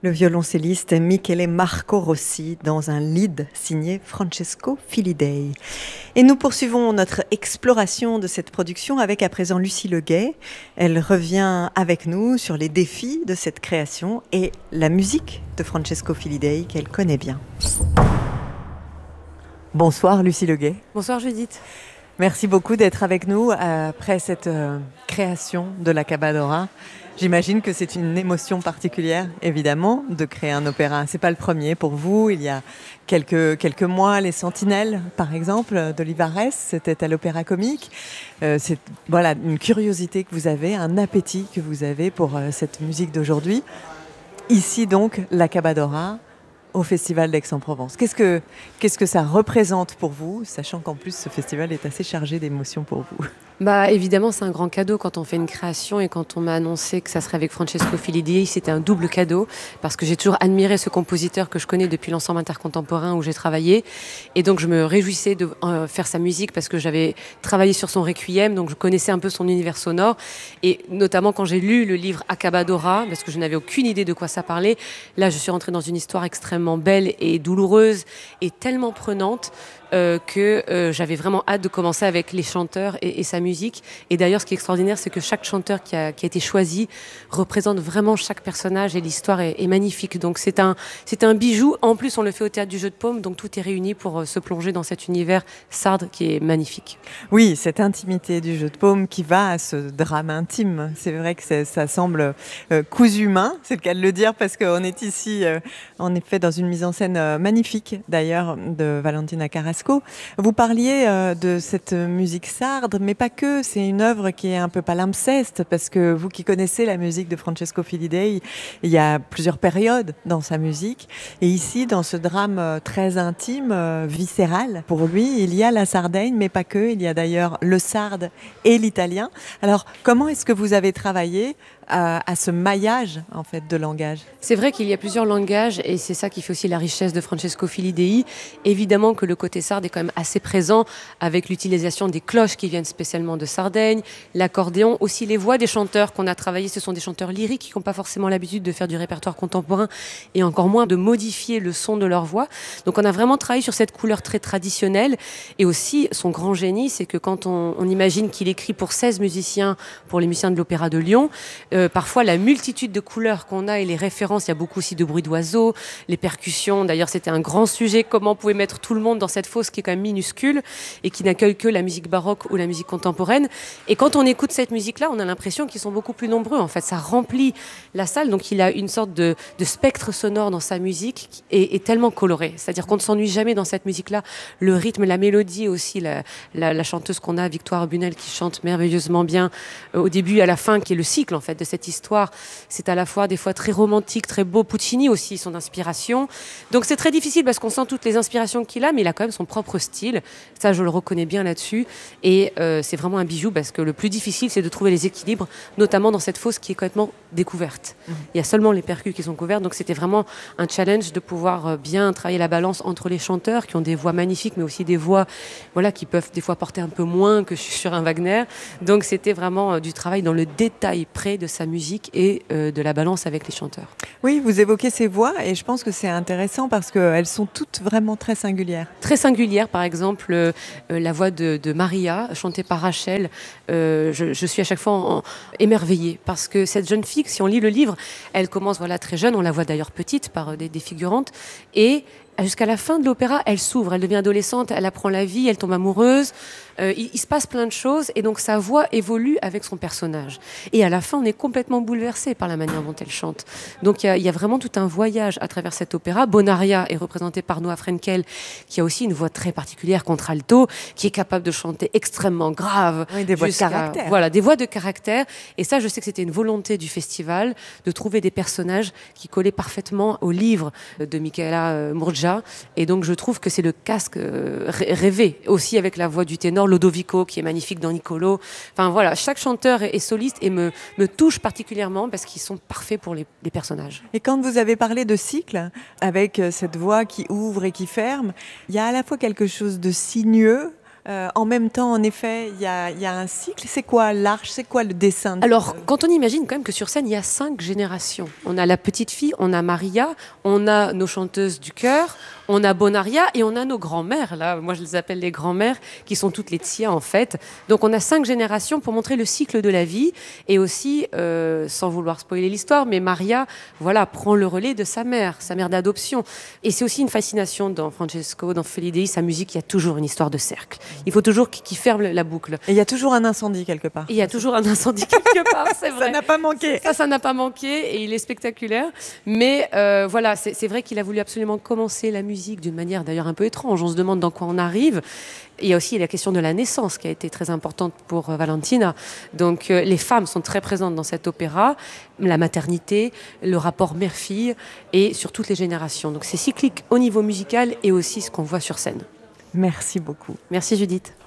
Le violoncelliste Michele Marco Rossi dans un lead signé Francesco Filidei. Et nous poursuivons notre exploration de cette production avec à présent Lucie Leguet. Elle revient avec nous sur les défis de cette création et la musique de Francesco Filidei qu'elle connaît bien. Bonsoir Lucie Leguet. Bonsoir Judith. Merci beaucoup d'être avec nous après cette création de la Cabbadora. J'imagine que c'est une émotion particulière, évidemment, de créer un opéra. C'est pas le premier pour vous. Il y a quelques mois, Les Sentinelles, par exemple, d'Olivares, c'était à l'Opéra Comique. C'est voilà une curiosité que vous avez, un appétit que vous avez pour cette musique d'aujourd'hui. Ici donc, la Cabbadora au Festival d'Aix-en-Provence. Qu'est-ce que ça représente pour vous, sachant qu'en plus ce festival est assez chargé d'émotions pour vous? Évidemment, c'est un grand cadeau quand on fait une création, et quand on m'a annoncé que ça serait avec Francesco Filidei, c'était un double cadeau parce que j'ai toujours admiré ce compositeur que je connais depuis l'ensemble intercontemporain où j'ai travaillé, et donc je me réjouissais de faire sa musique parce que j'avais travaillé sur son Requiem, donc je connaissais un peu son univers sonore, et notamment quand j'ai lu le livre A Cabbadora, parce que je n'avais aucune idée de quoi ça parlait, là je suis rentrée dans une histoire extrêmement belle et douloureuse et tellement prenante que j'avais vraiment hâte de commencer avec les chanteurs et sa musique. Et d'ailleurs, ce qui est extraordinaire, c'est que chaque chanteur qui a été choisi représente vraiment chaque personnage, et l'histoire est magnifique. Donc c'est un bijou. En plus, on le fait au Théâtre du Jeu de Paume, donc tout est réuni pour se plonger dans cet univers sarde qui est magnifique. Oui, cette intimité du Jeu de Paume qui va à ce drame intime. C'est vrai que ça semble cousu main, c'est le cas de le dire, parce qu'on est ici, en effet, dans une mise en scène magnifique, d'ailleurs, de Valentina Carrasco. Vous parliez de cette musique sarde, mais pas que. C'est une œuvre qui est un peu palimpseste, parce que vous qui connaissez la musique de Francesco Filidei, il y a plusieurs périodes dans sa musique. Et ici, dans ce drame très intime, viscéral, pour lui, il y a la Sardaigne, mais pas que. Il y a d'ailleurs le sarde et l'italien. Alors, comment est-ce que vous avez travaillé à ce maillage en fait de langage? C'est vrai qu'il y a plusieurs langages, et c'est ça qui fait aussi la richesse de Francesco Filidei. Évidemment que le côté sarde est quand même assez présent, avec l'utilisation des cloches qui viennent spécialement de Sardaigne, l'accordéon, aussi les voix des chanteurs qu'on a travaillé. Ce sont des chanteurs lyriques qui n'ont pas forcément l'habitude de faire du répertoire contemporain, et encore moins de modifier le son de leur voix. Donc on a vraiment travaillé sur cette couleur très traditionnelle. Et aussi, son grand génie, c'est que quand on imagine qu'il écrit pour 16 musiciens, pour les musiciens de l'Opéra de Lyon, parfois la multitude de couleurs qu'on a et les références, il y a beaucoup aussi de bruit d'oiseaux, les percussions. D'ailleurs, c'était un grand sujet, comment on pouvait mettre tout le monde dans cette fosse qui est quand même minuscule et qui n'accueille que la musique baroque ou la musique contemporaine. Et quand on écoute cette musique-là, on a l'impression qu'ils sont beaucoup plus nombreux. En fait, ça remplit la salle. Donc, il a une sorte de spectre sonore dans sa musique qui est tellement coloré. C'est-à-dire qu'on ne s'ennuie jamais dans cette musique-là. Le rythme, la mélodie aussi, la chanteuse qu'on a, Victoire Bunel, qui chante merveilleusement bien au début et à la fin, qui est le cycle en fait de cette histoire. C'est à la fois des fois très romantique, très beau. Puccini aussi, son inspiration. Donc c'est très difficile parce qu'on sent toutes les inspirations qu'il a, mais il a quand même son propre style. Ça, je le reconnais bien là-dessus. Et c'est vraiment un bijou, parce que le plus difficile, c'est de trouver les équilibres, notamment dans cette fosse qui est complètement découverte. Il y a seulement les percus qui sont couverts, donc c'était vraiment un challenge de pouvoir bien travailler la balance entre les chanteurs qui ont des voix magnifiques, mais aussi des voix qui peuvent des fois porter un peu moins que sur un Wagner. Donc c'était vraiment du travail dans le détail près de sa musique et de la balance avec les chanteurs. Oui, vous évoquez ces voix, et je pense que c'est intéressant parce qu'elles sont toutes vraiment très singulières. Très singulière, par exemple, la voix de Maria, chantée par Rachel. Je suis à chaque fois émerveillée, parce que cette jeune fille, si on lit le livre, elle commence très jeune, on la voit d'ailleurs petite par des figurantes, et jusqu'à la fin de l'opéra, elle s'ouvre, elle devient adolescente, elle apprend la vie, elle tombe amoureuse. Il se passe plein de choses, et donc sa voix évolue avec son personnage. Et à la fin, on est complètement bouleversé par la manière dont elle chante. Donc il y a vraiment tout un voyage à travers cet opéra. Bonaria est représenté par Noah Frenkel, qui a aussi une voix très particulière, contralto, qui est capable de chanter extrêmement grave. Oui, des voix de caractère. Voilà, des voix de caractère. Et ça, je sais que c'était une volonté du festival de trouver des personnages qui collaient parfaitement au livre de Michaela Murgia. Et donc je trouve que c'est le casque rêvé, aussi avec la voix du ténor Lodovico, qui est magnifique dans Niccolò. Enfin voilà, chaque chanteur est soliste et me touche particulièrement parce qu'ils sont parfaits pour les personnages. Et quand vous avez parlé de cycle, avec cette voix qui ouvre et qui ferme, il y a à la fois quelque chose de sinueux, En même temps, en effet, il y a un cycle. C'est quoi l'arche? C'est quoi le dessin? Alors, quand on imagine quand même que sur scène, il y a 5 générations. On a la petite fille, on a Maria, on a nos chanteuses du chœur, on a Bonaria et on a nos grands-mères. Là, moi, je les appelle les grands-mères, qui sont toutes les Tia, en fait. Donc, on a 5 générations pour montrer le cycle de la vie. Et aussi, sans vouloir spoiler l'histoire, mais Maria, voilà, prend le relais de sa mère d'adoption. Et c'est aussi une fascination dans Francesco, dans Feli Dei, sa musique, il y a toujours une histoire de cercle. Il faut toujours qu'il ferme la boucle. Et il y a toujours un incendie quelque part. Et il y a toujours un incendie quelque part, c'est vrai. Ça n'a pas manqué. Ça n'a pas manqué et il est spectaculaire. Mais voilà, c'est vrai qu'il a voulu absolument commencer la musique d'une manière d'ailleurs un peu étrange. On se demande dans quoi on arrive. Il y a aussi la question de la naissance qui a été très importante pour Valentina. Donc les femmes sont très présentes dans cet opéra, la maternité, le rapport mère-fille et sur toutes les générations. Donc c'est cyclique au niveau musical et aussi ce qu'on voit sur scène. Merci beaucoup. Merci Judith.